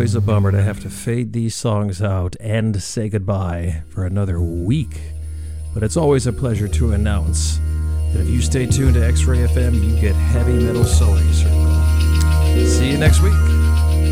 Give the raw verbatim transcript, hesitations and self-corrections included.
always a bummer to have to fade these songs out and say goodbye for another week. But it's always a pleasure to announce that if you stay tuned to X-Ray F M, you get Heavy Metal Sewing Circle. See you next week.